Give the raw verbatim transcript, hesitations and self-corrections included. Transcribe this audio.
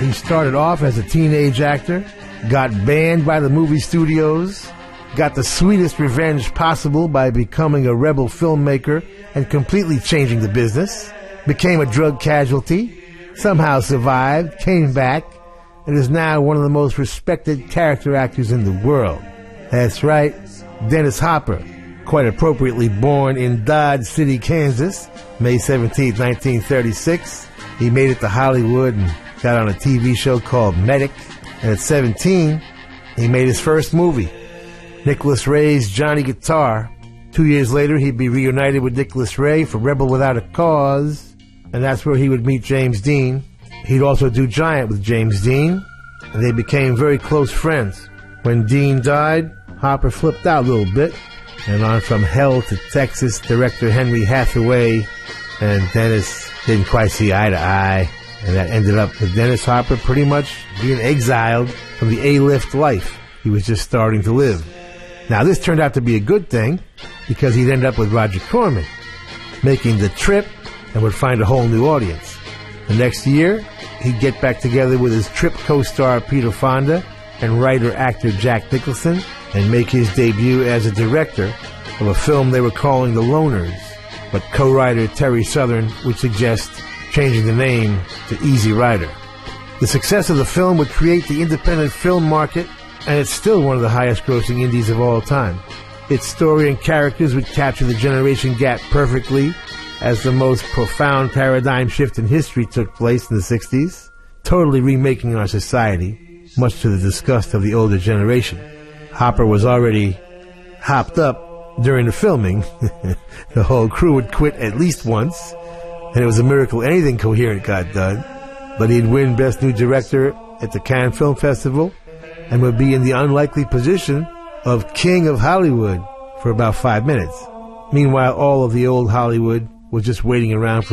He started off as a teenage actor, got banned by the movie studios, got the sweetest revenge possible by becoming a rebel filmmaker and completely changing the business, became a drug casualty, somehow survived, came back, and is now one of the most respected character actors in the world. That's right, Dennis Hopper, quite appropriately born in Dodge City, Kansas, May seventeenth, nineteen thirty-six. He made it to Hollywood and got on a T V show called Medic. And at seventeen, he made his first movie, Nicholas Ray's Johnny Guitar. Two years later, he'd be reunited with Nicholas Ray for Rebel Without a Cause, and that's where he would meet James Dean. He'd also do Giant with James Dean, and they became very close friends. When Dean died, Hopper flipped out a little bit, and on from Hell to Texas, director Henry Hathaway and Dennis didn't quite see eye to eye, and that ended up with Dennis Hopper pretty much being exiled from the A-lift life he was just starting to live. Now, this turned out to be a good thing, because he'd end up with Roger Corman, making The Trip, and would find a whole new audience. The next year, he'd get back together with his Trip co-star Peter Fonda and writer-actor Jack Nicholson, and make his debut as a director of a film they were calling The Loners, but co-writer Terry Southern would suggest changing the name to Easy Rider. The success of the film would create the independent film market, and it's still one of the highest-grossing indies of all time. Its story and characters would capture the generation gap perfectly, as the most profound paradigm shift in history took place in the sixties, totally remaking our society, much to the disgust of the older generation. Hopper was already hopped up during the filming. The whole crew would quit at least once, and it was a miracle anything coherent got done. But he'd win Best New Director at the Cannes Film Festival and would be in the unlikely position of King of Hollywood for about five minutes. Meanwhile, all of the old Hollywood was just waiting around for